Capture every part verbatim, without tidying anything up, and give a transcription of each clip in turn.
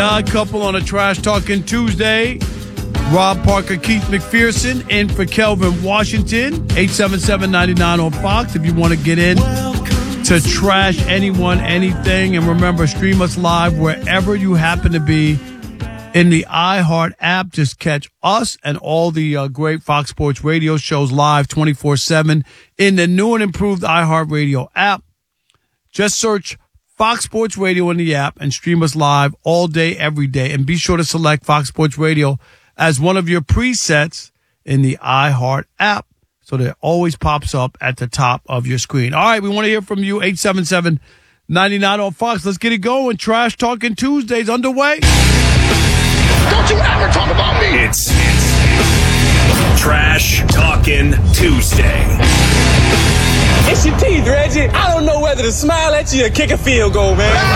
Odd couple on a Trash Talking Tuesday. Rob Parker, Keith McPherson, in for Kelvin Washington. eight seven seven, nine nine on Fox if you want to get in to trash anyone, anything. And remember, stream us live wherever you happen to be in the iHeart app. Just catch us and all the uh, great Fox Sports Radio shows live twenty-four seven in the new and improved iHeart Radio app. Just search Fox Sports Radio in the app and stream us live all day, every day. And be sure to select Fox Sports Radio as one of your presets in the iHeart app so that it always pops up at the top of your screen. All right, we want to hear from you, eight seven seven, nine nine on Fox. Let's get it going. Trash Talking Tuesday's underway. Don't you ever talk about me. It's, it's Trash Talking Tuesday. It's your teeth, Reggie. I don't know whether to smile at you or kick a field goal,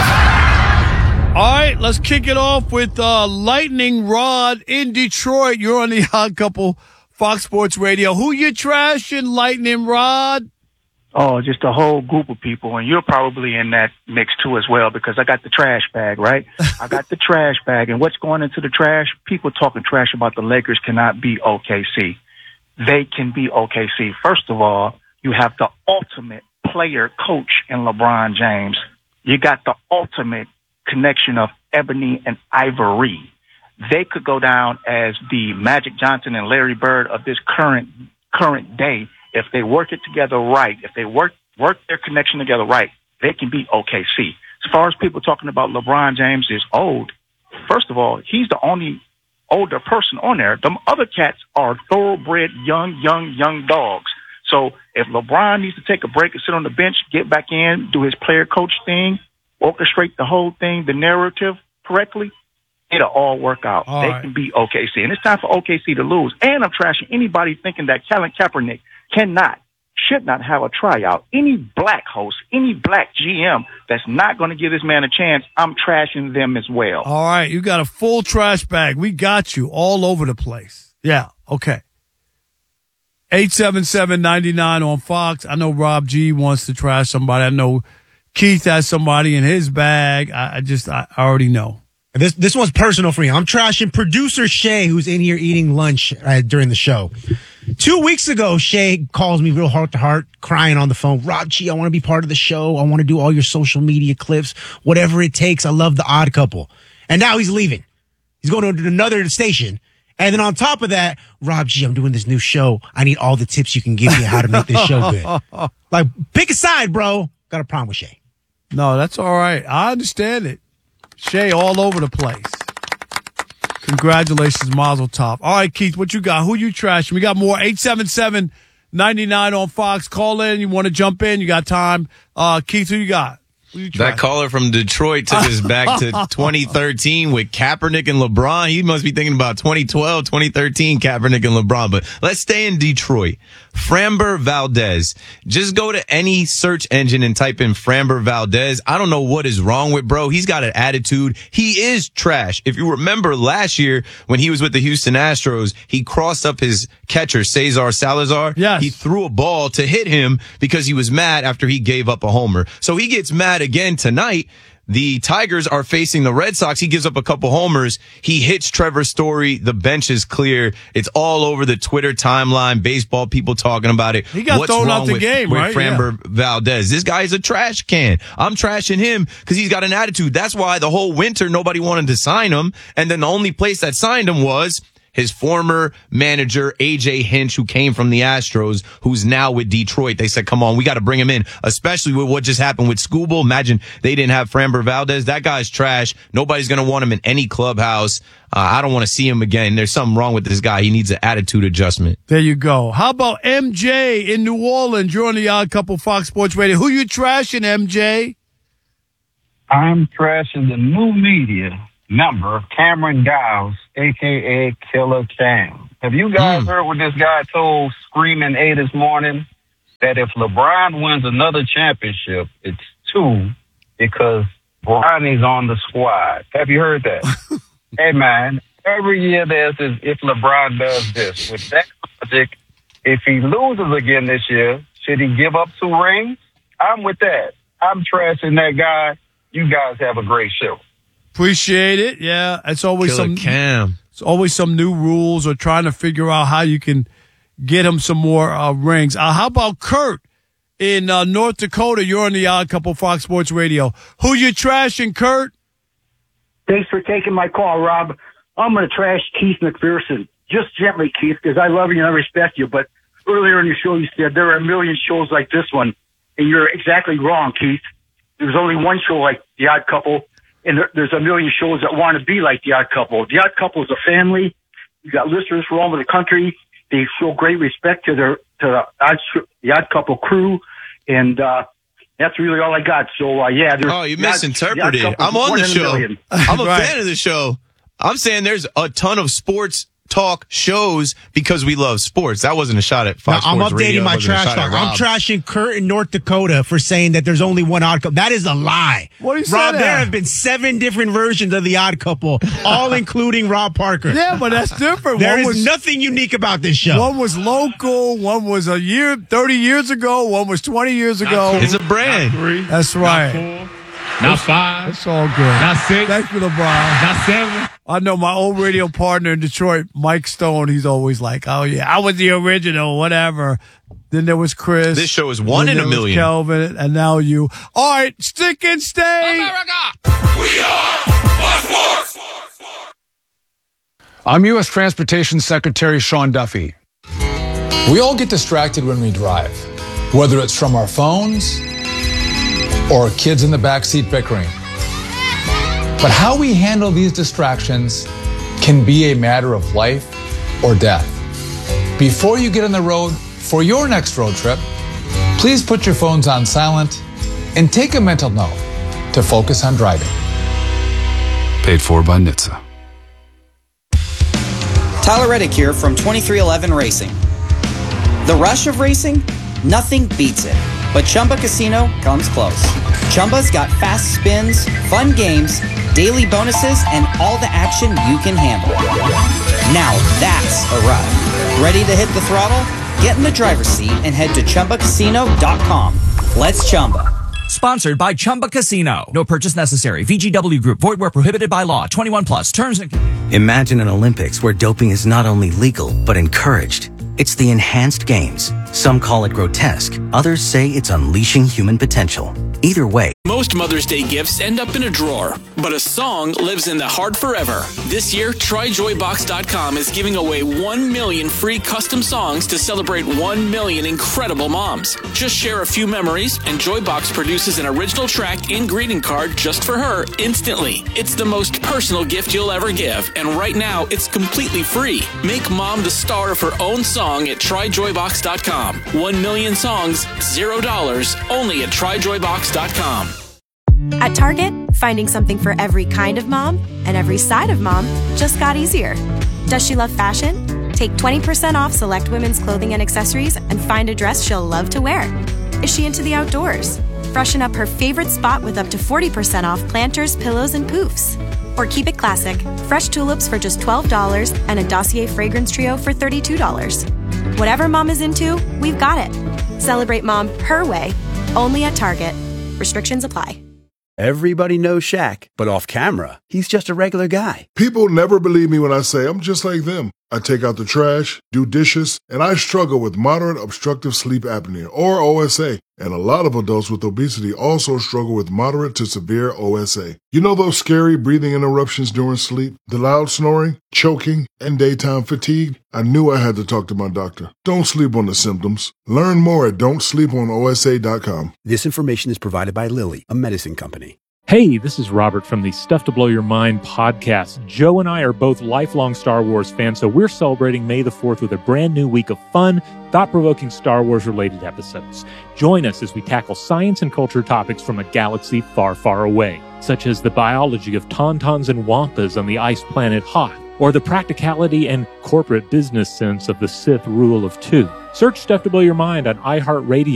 man. All right, let's kick it off with uh, Lightning Rod in Detroit. You're on the Odd Couple Fox Sports Radio. Who you trashing, Lightning Rod? Oh, just a whole group of people, and you're probably in that mix too as well because I got the trash bag, right? I got the trash bag, and what's going into the trash? People talking trash about the Lakers cannot be O K C. They can be O K C. First of all, you have the ultimate player coach in LeBron James. You got the ultimate connection of ebony and ivory. They could go down as the Magic Johnson and Larry Bird of this current current day if they work it together right. If they work work their connection together right, they can be O K C. As far as people talking about LeBron James is old, first of all, he's the only older person on there. The other cats are thoroughbred young, young, young dogs. So if LeBron needs to take a break and sit on the bench, get back in, do his player coach thing, orchestrate the whole thing, the narrative correctly, it'll all work out. All they right. can be O K C. And it's time for O K C to lose. And I'm trashing anybody thinking that Colin Kaepernick cannot, should not have a tryout. Any black host, any black G M that's not going to give this man a chance, I'm trashing them as well. All right, you got a full trash bag. We got you all over the place. Yeah, okay. eight seven seven, nine nine on Fox. I know Rob G wants to trash somebody. I know Keith has somebody in his bag. I, I just, I already know. This this one's personal for me. I'm trashing producer Shay, who's in here eating lunch uh, during the show. Two weeks ago, Shay calls me real heart to heart, crying on the phone. Rob G, I want to be part of the show. I want to do all your social media clips, whatever it takes. I love the Odd Couple. And now he's leaving. He's going to another station. And then on top of that, Rob G, I'm doing this new show. I need all the tips you can give me how to make this show good. Like, pick a side, bro. Got a problem with Shay. No, that's all right. I understand it. Shay all over the place. Congratulations, Mazel Tov. All right, Keith, what you got? Who you trashing? We got more. eight seven seven, nine nine on Fox. Call in. You want to jump in? You got time. Uh, Keith, who you got? Who you That trashing? caller from Detroit took us back to twenty thirteen with Kaepernick and LeBron. He must be thinking about twenty twelve, twenty thirteen Kaepernick and LeBron. But let's stay in Detroit. Framber Valdez. Just go to any search engine and type in Framber Valdez. I don't know what is wrong with bro. He's got an attitude. He is trash. If you remember last year when he was with the Houston Astros, he crossed up his catcher, Cesar Salazar. Yes. He threw a ball to hit him because he was mad after he gave up a homer. So he gets mad again tonight. The Tigers are facing the Red Sox. He gives up a couple homers. He hits Trevor Story. The bench is clear. It's all over the Twitter timeline. Baseball people talking about it. He got What's thrown wrong out the with, game, with right? Framber Yeah. Valdez? This guy is a trash can. I'm trashing him because he's got an attitude. That's why the whole winter nobody wanted to sign him. And then the only place that signed him was his former manager, A J Hinch, who came from the Astros, who's now with Detroit. They said, come on, we got to bring him in, especially with what just happened with Skubal. Imagine they didn't have Framber Valdez. That guy's trash. Nobody's going to want him in any clubhouse. Uh, I don't want to see him again. There's something wrong with this guy. He needs an attitude adjustment. There you go. How about M J in New Orleans? You're on the Odd Couple Fox Sports Radio. Who you trashing, M J? I'm trashing the new media member, Cameron Giles, a k a. Killer Cam. Have you guys Mm. heard what this guy told Screaming A this morning? That if LeBron wins another championship, it's two because Bronny's on the squad. Have you heard that? Hey, man, every year there's this if LeBron does this. With that logic, if he loses again this year, should he give up two rings? I'm with that. I'm trashing that guy. You guys have a great show. Appreciate it. Yeah, it's always Killer some Cam. It's always some new rules or trying to figure out how you can get him some more uh, rings. Uh, how about Kurt in uh, North Dakota? You're on the Odd Couple Fox Sports Radio. Who you trashing, Kurt? Thanks for taking my call, Rob. I'm going to trash Keith McPherson. Just gently, Keith, because I love you and I respect you. But earlier in your show, you said there are a million shows like this one, and you're exactly wrong, Keith. There's only one show like The Odd Couple, and there, there's a million shows that want to be like The Odd Couple. The Odd Couple is a family. You got listeners from all over the country. They show great respect to their to the Odd, the Odd Couple crew, and uh, that's really all I got. So uh, yeah, there's Oh, you the Odd- misinterpreted. the Odd Couple's I'm on one the in a show. million. I'm a Right. fan of the show. I'm saying there's a ton of sports talk shows because we love sports. That wasn't a shot at Fox Now, I'm Sports updating Radio. It my wasn't a trash shot at talk. I'm Rob. trashing Kurt in North Dakota for saying that there's only one Odd Couple. That is a lie. What do you say Rob, there? there have been seven different versions of the Odd Couple, all including Rob Parker. Yeah, but that's different. There one is was nothing unique about this show. one was local, one was a year, thirty years ago, one was twenty years ago. It's a brand. Three, That's right. not four, not five, It's all good. not six, Thank you, LeBron. not seven. I know my old radio partner in Detroit, Mike Stone, he's always like, oh, yeah, I was the original, whatever. Then there was Chris. This show is one Then in a there was million. Kelvin, and now you. All right, stick and stay. I'm U S Transportation Secretary Sean Duffy. We all get distracted when we drive, whether it's from our phones or kids in the backseat bickering. But how we handle these distractions can be a matter of life or death. Before you get on the road for your next road trip, please put your phones on silent and take a mental note to focus on driving. Paid for by N H T S A. Tyler Reddick here from twenty-three eleven Racing. The rush of racing? Nothing beats it. But Chumba Casino comes close. Chumba's got fast spins, fun games, daily bonuses, and all the action you can handle. Now that's a ride. Ready to hit the throttle? Get in the driver's seat and head to Chumba Casino dot com. Let's Chumba. Sponsored by Chumba Casino. No purchase necessary. V G W Group. Void where prohibited by law. twenty-one plus. Terms and... Imagine an Olympics where doping is not only legal, but encouraged. It's the enhanced games. Some call it grotesque. Others say it's unleashing human potential. Either way. Most Mother's Day gifts end up in a drawer, but a song lives in the heart forever. This year, Try Joy Box dot com is giving away one million free custom songs to celebrate one million incredible moms. Just share a few memories, and Joybox produces an original track and greeting card just for her instantly. It's the most personal gift you'll ever give, and right now, it's completely free. Make mom the star of her own song at Try Joy Box dot com. One million songs, zero dollars, only at Try Joy Box dot com. At Target, finding something for every kind of mom and every side of mom just got easier. Does she love fashion? Take twenty percent off select women's clothing and accessories and find a dress she'll love to wear. Is she into the outdoors? Freshen up her favorite spot with up to forty percent off planters, pillows, and poofs. Or keep it classic, fresh tulips for just twelve dollars and a Dossier fragrance trio for thirty-two dollars. Whatever mom is into, we've got it. Celebrate mom her way, only at Target. Restrictions apply. Everybody knows Shaq, but off camera, he's just a regular guy. People never believe me when I say I'm just like them. I take out the trash, do dishes, and I struggle with moderate obstructive sleep apnea, or O S A. And a lot of adults with obesity also struggle with moderate to severe O S A. You know those scary breathing interruptions during sleep, the loud snoring, choking, and daytime fatigue? I knew I had to talk to my doctor. Don't sleep on the symptoms. Learn more at don't sleep on O S A dot com. This information is provided by Lilly, a medicine company. Hey, this is Robert from the Stuff to Blow Your Mind podcast. Joe and I are both lifelong Star Wars fans, so we're celebrating May the fourth with a brand new week of fun, thought-provoking Star Wars-related episodes. Join us as we tackle science and culture topics from a galaxy far, far away, such as the biology of tauntauns and wampas on the ice planet Hoth, or the practicality and corporate business sense of the Sith rule of two. Search Stuff to Blow Your Mind on iHeartRadio